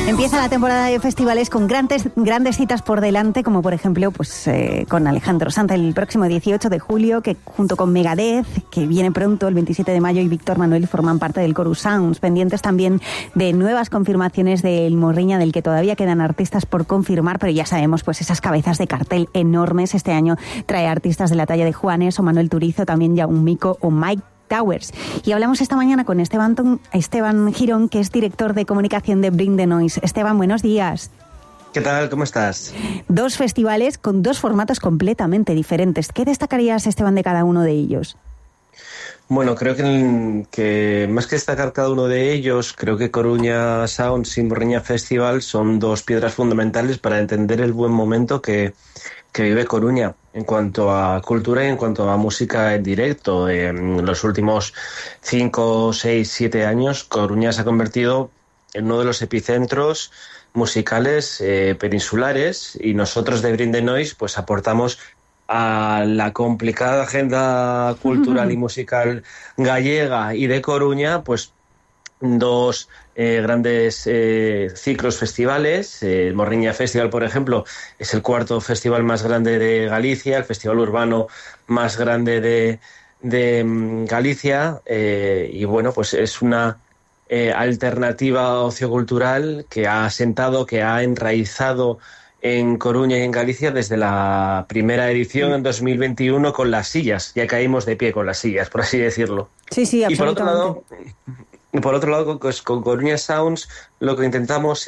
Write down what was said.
Empieza la temporada de festivales con grandes citas por delante, como por ejemplo con Alejandro Sanz el próximo 18 de julio, que junto con Megadeth, que viene pronto el 27 de mayo, y Víctor Manuel forman parte del Chorus Sounds, pendientes también de nuevas confirmaciones del Morriña, del que todavía quedan artistas por confirmar, pero ya sabemos pues esas cabezas de cartel enormes. Este año trae artistas de la talla de Juanes o Manuel Turizo, también ya un Mico o Mike Towers. Y hablamos esta mañana con Esteban Girón, que es director de comunicación de Bring the Noise. Esteban, buenos días. ¿Qué tal? ¿Cómo estás? Dos festivales con dos formatos completamente diferentes. ¿Qué destacarías, Esteban, de cada uno de ellos? Bueno, creo que más que destacar cada uno de ellos, creo que Coruña Sounds y Morriña Festival son dos piedras fundamentales para entender el buen momento que vive Coruña en cuanto a cultura y en cuanto a música en directo. En los últimos 5, 6, 7 años, Coruña se ha convertido en uno de los epicentros musicales peninsulares, y nosotros de Bring the Noise pues aportamos a la complicada agenda cultural y musical gallega y de Coruña pues dos grandes ciclos festivales. El Morriña Festival, por ejemplo, es el cuarto festival más grande de Galicia, el festival urbano más grande de Galicia, y bueno, pues es una alternativa ociocultural que ha asentado, que ha enraizado en Coruña y en Galicia desde la primera edición en 2021 con las sillas. Ya caímos de pie con las sillas, por así decirlo. Sí, absolutamente. Y por otro lado, pues con Coruña Sounds lo que intentamos